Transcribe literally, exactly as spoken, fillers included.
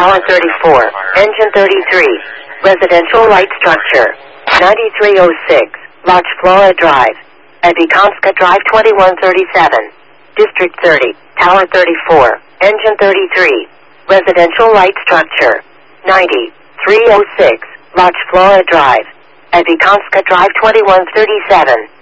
Tower thirty-four, Engine thirty-three, Residential Light Structure, ninety-three oh six, Loch Flora Drive, Abikonska Drive twenty-one thirty-seven, District thirty, Tower thirty-four, Engine thirty-three, Residential Light Structure, ninety-three oh six, Loch Flora Drive, Abikonska Drive twenty-one thirty-seven.